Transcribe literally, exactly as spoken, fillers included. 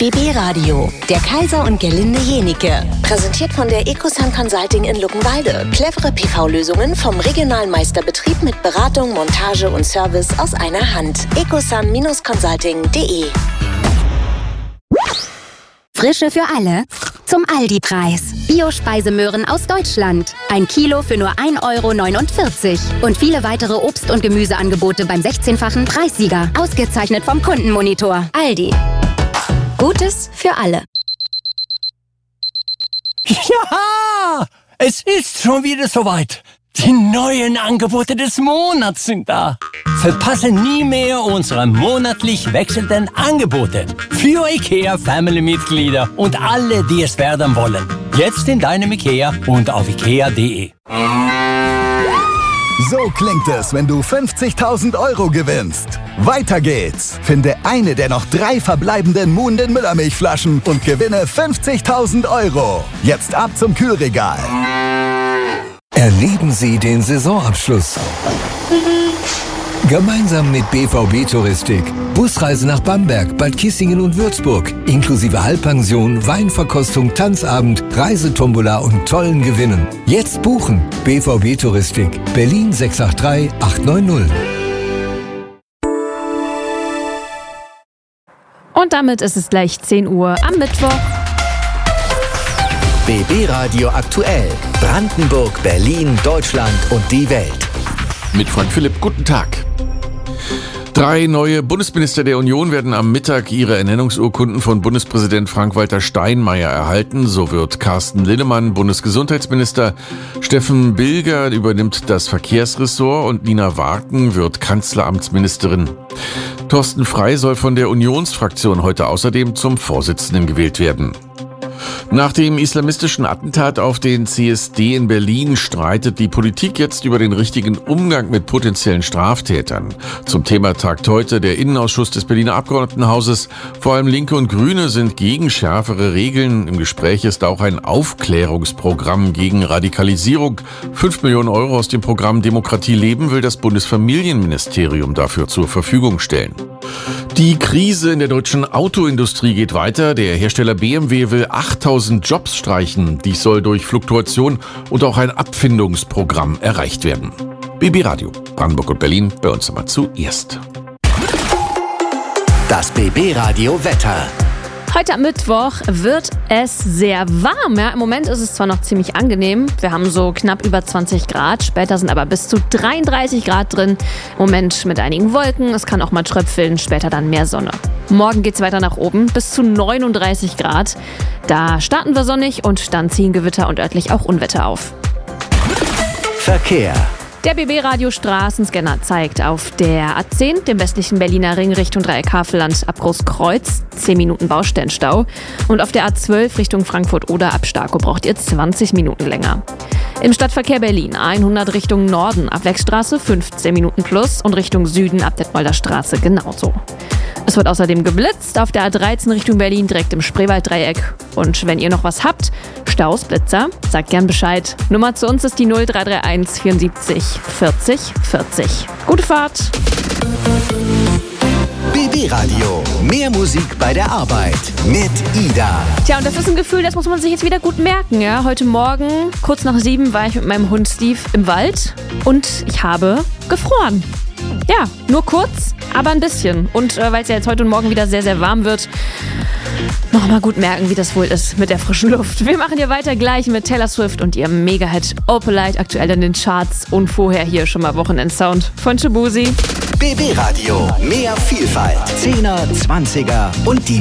B B Radio, der Kaiser und Gerlinde Jenike. Präsentiert von der Ecosun Consulting in Luckenwalde. Clevere P V-Lösungen vom regionalen Meisterbetrieb mit Beratung, Montage und Service aus einer Hand. ecosun Consulting punkt de. Frische für alle zum Aldi-Preis. Bio-Speisemöhren aus Deutschland. Ein Kilo für nur ein Euro neunundvierzig. Und viele weitere Obst- und Gemüseangebote beim sechzehnfachen Preissieger. Ausgezeichnet vom Kundenmonitor. Aldi. Gutes für alle. Ja, es ist schon wieder soweit. Die neuen Angebote des Monats sind da. Verpasse nie mehr unsere monatlich wechselnden Angebote. Für IKEA-Family-Mitglieder und alle, die es werden wollen. Jetzt in deinem IKEA und auf ikea punkt de. So klingt es, wenn du fünfzigtausend Euro gewinnst. Weiter geht's. Finde eine der noch drei verbleibenden Muhnden Müllermilchflaschen und gewinne fünfzigtausend Euro. Jetzt ab zum Kühlregal. Erleben Sie den Saisonabschluss. Gemeinsam mit B V B Touristik. Busreise nach Bamberg, Bad Kissingen und Würzburg. Inklusive Halbpension, Weinverkostung, Tanzabend, Reisetombola und tollen Gewinnen. Jetzt buchen. B V B Touristik. Berlin sechs acht drei acht neun null. Und damit ist es gleich zehn Uhr am Mittwoch. B B Radio aktuell. Brandenburg, Berlin, Deutschland und die Welt. Mit Frank Philipp, guten Tag. Drei neue Bundesminister der Union werden am Mittag ihre Ernennungsurkunden von Bundespräsident Frank-Walter Steinmeier erhalten. So wird Carsten Linnemann Bundesgesundheitsminister, Steffen Bilger übernimmt das Verkehrsressort und Nina Warken wird Kanzleramtsministerin. Thorsten Frey soll von der Unionsfraktion heute außerdem zum Vorsitzenden gewählt werden. Nach dem islamistischen Attentat auf den C S D in Berlin streitet die Politik jetzt über den richtigen Umgang mit potenziellen Straftätern. Zum Thema tagt heute der Innenausschuss des Berliner Abgeordnetenhauses. Vor allem Linke und Grüne sind gegen schärfere Regeln. Im Gespräch ist auch ein Aufklärungsprogramm gegen Radikalisierung. Fünf Millionen Euro aus dem Programm Demokratie leben will das Bundesfamilienministerium dafür zur Verfügung stellen. Die Krise in der deutschen Autoindustrie geht weiter. Der Hersteller B M W will achttausend Jobs streichen. Dies soll durch Fluktuation und auch ein Abfindungsprogramm erreicht werden. B B Radio, Brandenburg und Berlin, bei uns aber zuerst. Das B B Radio Wetter. Heute am Mittwoch wird es sehr warm. Ja, im Moment ist es zwar noch ziemlich angenehm. Wir haben so knapp über zwanzig Grad. Später sind aber bis zu dreiunddreißig Grad drin. Im Moment mit einigen Wolken. Es kann auch mal tröpfeln. Später dann mehr Sonne. Morgen geht es weiter nach oben bis zu neununddreißig Grad. Da starten wir sonnig und dann ziehen Gewitter und örtlich auch Unwetter auf. Verkehr. Der B B-Radio-Straßenscanner zeigt auf der A zehn, dem westlichen Berliner Ring Richtung Dreieck Havelland ab Großkreuz, zehn Minuten Baustellenstau. Und auf der A zwölf Richtung Frankfurt oder ab Starkow braucht ihr zwanzig Minuten länger. Im Stadtverkehr Berlin hundert Richtung Norden ab Wechstraße fünfzehn Minuten plus und Richtung Süden ab Detmolder Straße genauso. Es wird außerdem geblitzt auf der A dreizehn Richtung Berlin direkt im Spreewalddreieck. Und wenn ihr noch was habt, Staus, Blitzer, sagt gern Bescheid. Nummer zu uns ist die null drei drei eins vierundsiebzig vierzig vierzig. Gute Fahrt! B B Radio. Mehr Musik bei der Arbeit mit Ida. Tja, und das ist ein Gefühl, das muss man sich jetzt wieder gut merken. Ja? Heute Morgen, kurz nach sieben, war ich mit meinem Hund Steve im Wald und ich habe gefroren. Ja, nur kurz, aber ein bisschen. Und äh, weil es ja jetzt heute und morgen wieder sehr, sehr warm wird, noch mal gut merken, wie das wohl ist mit der frischen Luft. Wir machen hier weiter gleich mit Taylor Swift und ihrem Mega-Hit Opalite, aktuell in den Charts und vorher hier schon mal Wochenendsound von Shabuzi. B B Radio, mehr Vielfalt, Zehner, Zwanziger und die